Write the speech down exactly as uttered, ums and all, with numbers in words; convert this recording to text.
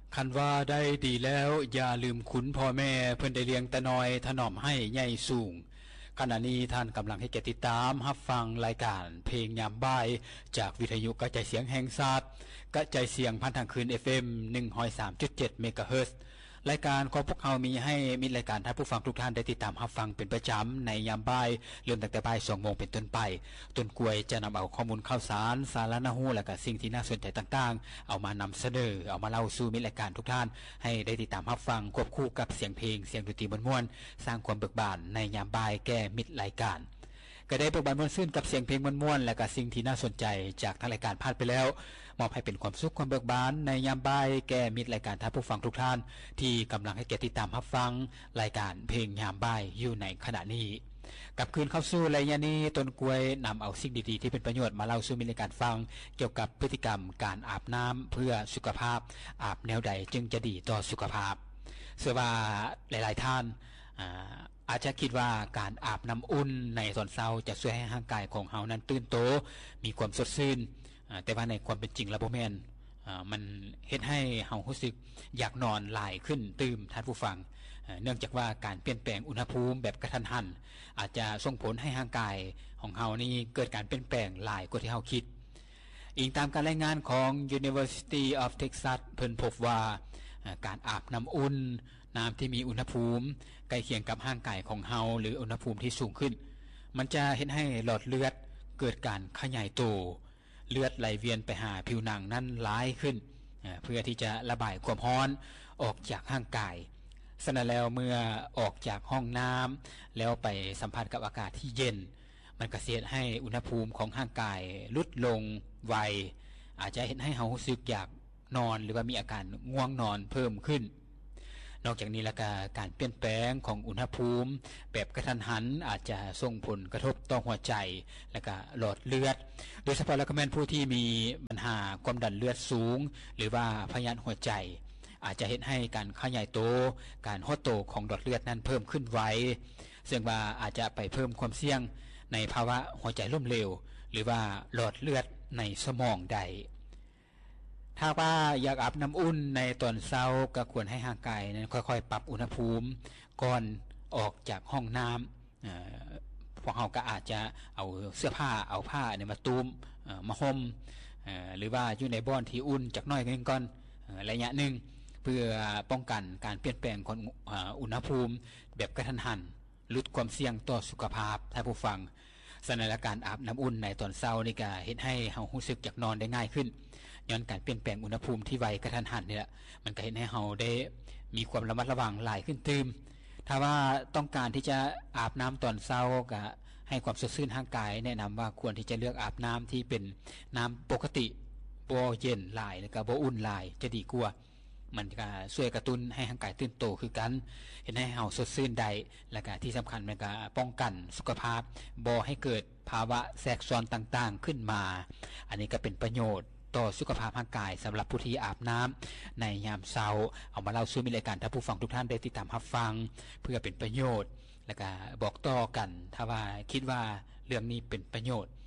คันว่าได้ดีแล้วอย่าลืมคุณพ่อแม่เพิ่นได้เลี้ยงแต่น้อยถนอมให้ใหญ่สูงขณะนี้ท่านกำลังให้เกียรติตามรับฟังรายการเพลงยามบ่ายจากวิทยุกระจายเสียงแห่งชาติกระจายเสียงพันทางคืน เอฟ เอ็ม หนึ่งร้อยสามจุดเจ็ด เมกะเฮิรตซ์รายการของพวกเรามีให้มิตรรายการท่านผู้ฟังทุกท่านได้ติดตามรับฟังเป็นประจำในยามบ่ายเริ่มตั้งแต่บ่ายสองโมงเป็นต้นไปต้นกล้วยจะนำเอาข้อมูลข่าวสารสาระน่ารู้และก็สิ่งที่น่าสนใจต่างๆเอามานำเสนอเอามาเล่าสู่มิตรรายการทุกท่านให้ได้ติดตามรับฟังควบคู่กับเสียงเพลงเสียงดนตรีม่วนๆสร้างความเบิกบานในยามบ่ายแก่มิตรรายการก็ได้เบิกบานม่วนซื่นกับเสียงเพลงม่วนๆและก็สิ่งที่น่าสนใจจากทางรายการผ่านไปแล้วมอบให้เป็นความสุขความเบิกบานในยามบ่ายแก่มิตรรายการท่านผู้ฟังทุกท่านที่กำลังให้เกียรติติดตามรับฟังรายการเพลงยามบ่ายอยู่ในขณะนี้กลับคืนเข้าสู่รายการนี้ต้นกล้วยนำเอาสิ่งดีๆที่เป็นประโยชน์มาเล่าสู่มิตรรายการฟังเกี่ยวกับพฤติกรรมการอาบน้ำเพื่อสุขภาพอาบแนวใดจึงจะดีต่อสุขภาพเชื่อว่าหลายๆท่านอ่าอาจจะคิดว่าการอาบน้ำอุ่นในตอนเช้าจะช่วยให้ร่างกายของเฮานั้นตื่นโตมีความสดชื่นแต่ว่าในความเป็นจริงแล้วบ่แม่นมันเฮ็ดให้เฮารู้สึกอยากนอนหลายขึ้นตื่มท่านผู้ฟังเนื่องจากว่าการเปลี่ยนแปลงอุณหภูมิแบบกระทันหันอาจจะส่งผลให้ร่างกายของเฮานี่เกิดการเปลี่ยนแปลงหลายกว่าที่เฮาคิดอิงตามการรายงานของ University of Texas เพิ่นพบว่าการอาบน้ำอุ่นน้ำที่มีอุณหภูมิใกล้เคียงกับร่างกายของเฮาหรืออุณหภูมิที่สูงขึ้นมันจะเฮ็ดให้หลอดเลือดเกิดการขยายตัวเลือดไหลเวียนไปหาผิวหนังนั้นหลายขึ้นเพื่อที่จะระบายความร้อนออกจากร่างกายฉะนั้นแล้วเมื่อออกจากห้องน้ำแล้วไปสัมผัสกับอากาศที่เย็นมันก็เสียให้อุณหภูมิของร่างกายลดลงไวอาจจะเห็นให้เฮารู้สึกอยากนอนหรือว่ามีอาการง่วงนอนเพิ่มขึ้นนอกจากนี้แล้วก็การเปลี่ยนแปลงของอุณหภูมิแบบกระทันหันอาจจะส่งผลกระทบต่อหัวใจและก็หลอดเลือดโดยเฉพาะแล้วก็แม่นผู้ที่มีปัญหาความดันเลือดสูงหรือว่าพยาธิหัวใจอาจจะเฮ็ดให้การขยายโตการหดโตของหลอดเลือดนั้นเพิ่มขึ้นไวซึ่งว่าอาจจะไปเพิ่มความเสี่ยงในภาวะหัวใจล้มเหลวหรือว่าหลอดเลือดในสมองได้ถ้าว่าอยากอาบน้ำอุ่นในตอนเช้าก็ควรให้ร่างกายนั้นค่อยๆปรับอุณหภูมิก่อนออกจากห้องน้ำพวกเราก็อาจจะเอาเสื้อผ้าเอาผ้าเนี่ยมาตุ้มมาห่มหรือว่าอยู่ในบ้านที่อุ่นจักหน่อยนึงก่อนระยะหนึ่งเพื่อป้องกันการเปลี่ยนแปลงของอุณหภูมิแบบกระทันหันลดความเสี่ยงต่อสุขภาพท่านผู้ฟังสถานการณ์อาบน้ำอุ่นในตอนเช้านี่ก็เฮ็ดให้เฮารู้สึกอยากนอนได้ง่ายขึ้นย้อนการเปลี่ยนแปลงอุณหภูมิที่ไวกระทันหันนี่แหละมันก็เฮ็ดให้เฮาได้มีความระมัดระวังหลายขึ้นตื่มถ้าว่าต้องการที่จะอาบน้ำตอนเช้าก็ให้ความสดชื่นร่างกายแนะนำว่าควรที่จะเลือกอาบน้ำที่เป็นน้ำปกติบ่เย็นหลายแล้วก็บ่อุ่นหลายจะดีกว่ามันก็ช่วยกระตุ้นให้ร่างกายตื่นโตคือกันเห็นให้เฮาสดชื่นได้และก็ที่สำคัญมันก็ป้องกันสุขภาพบ่ให้เกิดภาวะแทรกซ้อนต่างๆขึ้นมาอันนี้ก็เป็นประโยชน์ต่อสุขภาพร่างกายสำหรับผู้ที่อาบน้ำในยามเช้าเอามาเล่าสู่มิตรรายการท่านผู้ฟังทุกท่านได้ติดตามรับฟังเพื่อเป็นประโยชน์และก็บอกต่อกันถ้าว่าคิดว่าเรื่องนี้เป็นประโยชน์